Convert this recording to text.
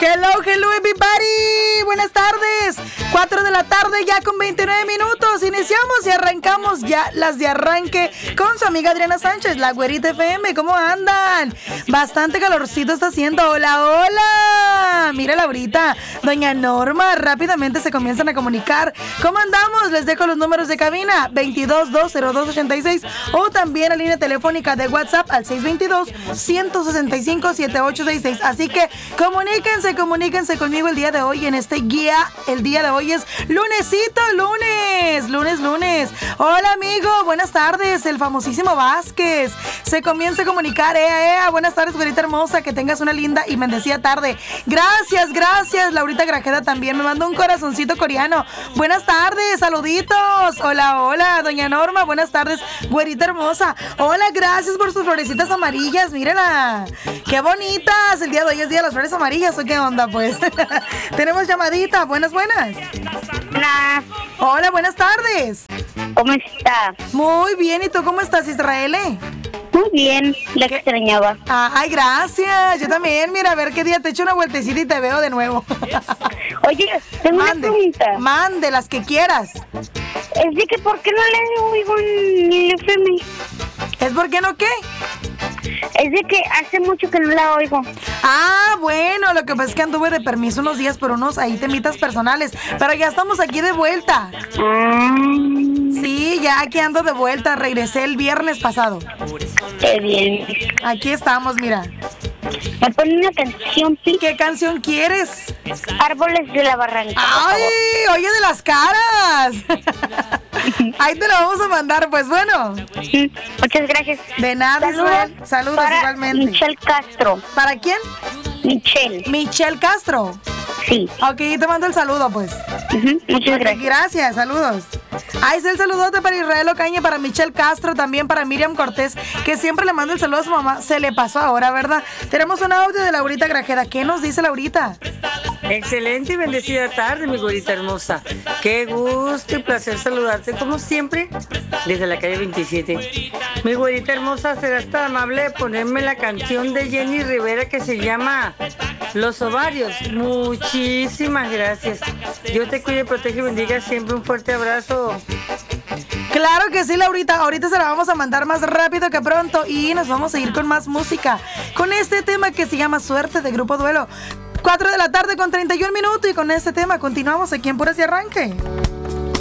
Hello everybody. Buenas tardes. 4 de la tarde ya con 29 minutos. Iniciamos y arrancamos ya las de arranque con su amiga Adriana Sánchez, la Güerita FM. ¿Cómo andan? Bastante calorcito está haciendo. Hola, hola. Mira Laurita, doña Norma, rápidamente se comienzan a comunicar. ¿Cómo andamos? Les dejo los números de cabina 22-202-86 o también la línea telefónica de WhatsApp al 622-165-7866. Así que comuníquense conmigo el día de hoy en este guía. El día de hoy es lunesito, lunes. Hola amigo, buenas tardes, el famosísimo Vázquez. Se comienza a comunicar, buenas tardes, güerita hermosa, que tengas una linda y bendecida tarde. Gracias, Laurita Grajeda también me mandó un corazoncito coreano. Buenas tardes, saluditos. Hola, doña Norma, buenas tardes, güerita hermosa. Hola, gracias por sus florecitas amarillas, mírenla. Qué bonitas, el día de hoy es día de las flores amarillas, ¿o qué onda pues? Tenemos llamadita, buenas. Hola. Hola, buenas tardes. ¿Cómo está? Muy bien, ¿y tú cómo estás, Israel? Muy bien, la extrañaba. Ay, gracias, yo también, mira, a ver qué día te echo una vueltecita y te veo de nuevo. Oye, tengo una pregunta. Mande, las que quieras. Es de que, ¿por qué no le oigo en el FM? ¿Es por qué no qué? Es de que hace mucho que no la oigo. Ah, bueno, lo que pasa es que anduve de permiso unos días por unos ahí temitas personales, pero ya estamos aquí de vuelta. Sí, ya aquí ando de vuelta, regresé el viernes pasado. Qué bien. Aquí estamos, mira. ¿Me pone una canción, Pi? ¿Qué canción quieres? Árboles de la Barranca. ¡Ay! ¡Oye de las caras! Ahí te lo vamos a mandar, pues bueno. Muchas gracias. De nada, Israel. Saludos para igualmente. Michelle Castro. ¿Para quién? Michelle Castro. Sí. Ok, te mando el saludo, pues. Muchas gracias. Gracias, saludos. Ahí está el saludote para Israel Ocaña, para Michelle Castro, también para Miriam Cortés, que siempre le mando el saludo a su mamá. Se le pasó ahora, ¿verdad? Tenemos un audio de Laurita Grajeda. ¿Qué nos dice Laurita? Excelente y bendecida tarde, mi güerita hermosa. Qué gusto y placer saludarte, como siempre, desde la calle 27. Mi güerita hermosa, serás tan amable de ponerme la canción de Jenny Rivera que se llama Los Ovarios. Muchísimas gracias. Dios te cuide, protege y bendiga siempre. Un fuerte abrazo. Claro que sí, Laurita. Ahorita se la vamos a mandar más rápido que pronto y nos vamos a ir con más música. Con este tema que se llama Suerte de Grupo Duelo. 4 de la tarde con 31 minutos y con este tema continuamos aquí en Puras y Arranque.